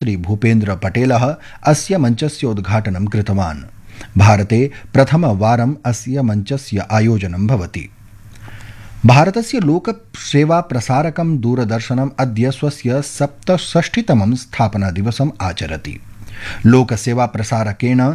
मुख्यमन्त्री भूपेन्द्र पटेलः अस्य मञ्चस्य उद्घाटनं कृतवान्। भारते प्रथमवारम् अस्य मञ्चस्य आयोजनं भवति। भारतस्य लोकसेवाप्रसारकं दूरदर्शनम् अद्य स्वस्य 67तमं स्थापनादिवसम् आचरति। लोकसेवाप्रसारकेण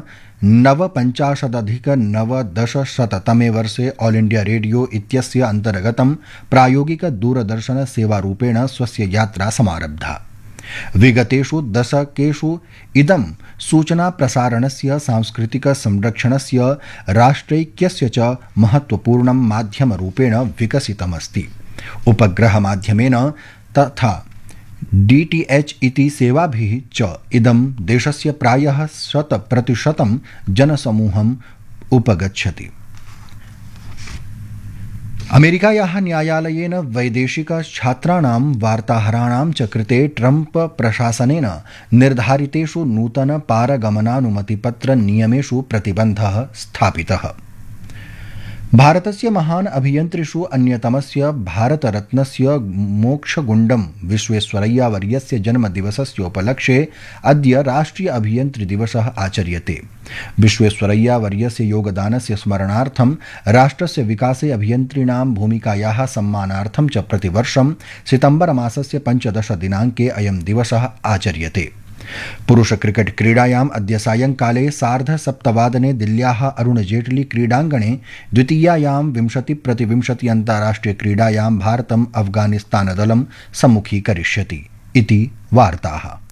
59,990तमे वर्षे ऑल इंडिया रेडियो इत्यस्य अन्तर्गतं प्रायोगिकदूरदर्शनसेवारूपेण स्वस्य यात्रा समारब्धा। विगतेषु दशकेषु इदं सूचनाप्रसारणस्य सांस्कृतिकसंरक्षणस्य राष्ट्रैक्यस्य च महत्वपूर्णं माध्यमरूपेण विकसितमस्ति। उपग्रहमाध्यमेन तथा DTH इति सेवाभिः च इदं देशस्य प्रायः 100% जनसमूहम् उपगच्छति। अमेरिकायाः न्यायालयेन वैदेशिकछात्राणां वार्ताहराणां च कृते ट्रम्प प्रशासनेन निर्धारितेषु नूतन पारगमनानुमतिपत्र नियमेषु प्रतिबन्धः स्थापितः। भारतस्य महान् अभियन्त्रिषु अन्यतमस्य भारतरत्नस्य मोक्षगुण्डं विश्वेश्वरय्यावर्यस्य जन्मदिवसस्योपलक्ष्ये अद्य राष्ट्रिय अभियन्त्रिदिवसः आचर्यते। विश्वेश्वरय्यावर्यस्य योगदानस्य स्मरणार्थं राष्ट्रस्य विकासे अभियन्त्रिणां भूमिकायाः सम्मानार्थं च प्रतिवर्षं सितम्बरमासस्य 15 दिनाङ्के अयं दिवसः आचर्यते। पुरुष क्रिकेट क्रीडायाम् अद्य सायंकाले 7:30 दिल्ल्याः अरुण जेटली क्रीडाङ्गणे द्वितीयायां 20-20 अन्ताराष्ट्रिय क्रीडायां भारतम् अफगानिस्तानदलं सम्मुखीकरिष्यति इति वार्ताः।